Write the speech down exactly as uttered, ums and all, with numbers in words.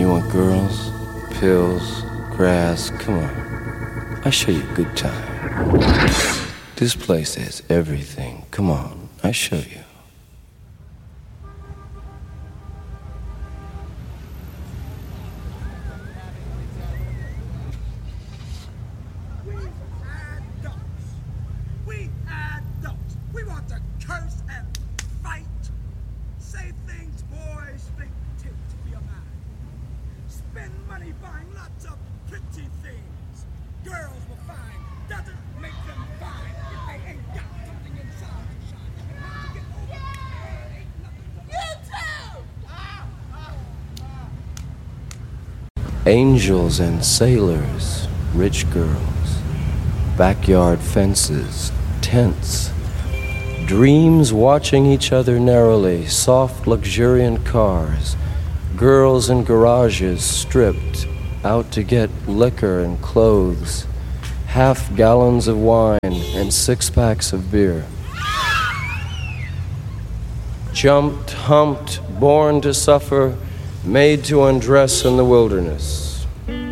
You want girls, pills, grass? Come on. I'll show you a good time. This place has everything. Come on, I'll show you. Angels and sailors, rich girls, backyard fences, tents, dreams watching each other narrowly, soft luxuriant cars, girls in garages stripped, out to get liquor and clothes, half gallons of wine and six packs of beer. Jumped, humped, born to suffer, made to undress in the wilderness.